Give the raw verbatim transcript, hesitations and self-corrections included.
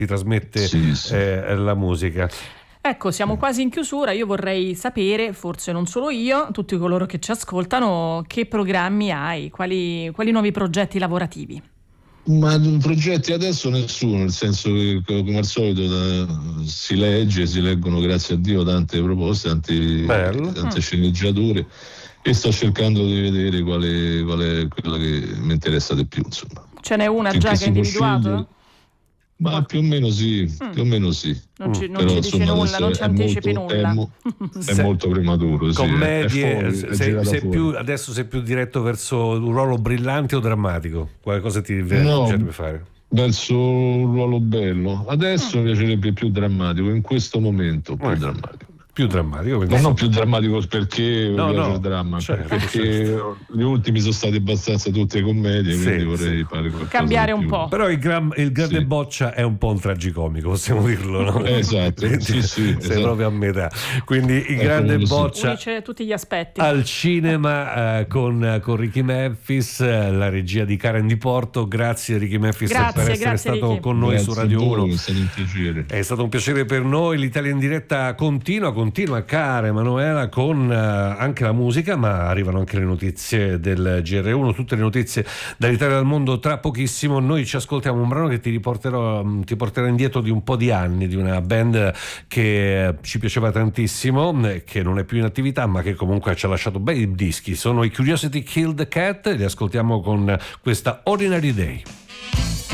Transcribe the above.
ti trasmette sì, sì. Eh, la musica. Ecco, siamo quasi in chiusura. Io vorrei sapere, forse non solo io, tutti coloro che ci ascoltano, che programmi hai, quali, quali nuovi progetti lavorativi? Ma progetti adesso nessuno, nel senso che come al solito da, si legge, si leggono grazie a Dio tante proposte, tanti, tante mm. sceneggiature, e sto cercando di vedere quale, quale è quella che mi interessa di più, insomma. Ce n'è una già che hai individuato? Ma oh. più o meno sì, mm. più o meno sì. Non ci, non Però, ci dici insomma, nulla, non ci anticipi molto, nulla. È, mo- è molto prematuro. Commedie, sì, è fuori, è sei, sei fuori. più, adesso sei più diretto verso un ruolo brillante o drammatico? Qualcosa ti no, piacerebbe fare? Verso un ruolo bello. Adesso mm. mi piacerebbe più drammatico, in questo momento più eh. drammatico. Più drammatico, ma non più drammatico perché no, mi piace no, il dramma, certo, perché certo. gli ultimi sono stati abbastanza tutte commedie, sì, quindi vorrei sì. fare qualcosa cambiare di un più. po'. Però il, gran, il grande sì. Boccia è un po' un tragicomico, possiamo dirlo, no? Esatto, sì, sì, sei esatto. proprio a metà. Quindi il ecco, grande Boccia unisce tutti gli aspetti al cinema eh, con, con Ricky Memphis, la regia di Karen Di Porto. Grazie Ricky Memphis grazie, per essere grazie, stato Ricky. con noi grazie su Radio uno. È stato un piacere. È stato un piacere per noi. L'Italia in diretta continua, continua, cara Emanuela, con uh, anche la musica, ma arrivano anche le notizie del G R uno, tutte le notizie dall'Italia e dal mondo tra pochissimo. Noi ci ascoltiamo un brano che ti riporterò, ti porterà indietro di un po' di anni, di una band che ci piaceva tantissimo, che non è più in attività, ma che comunque ci ha lasciato bei dischi. Sono i Curiosity Killed the Cat, li ascoltiamo con questa Ordinary Day.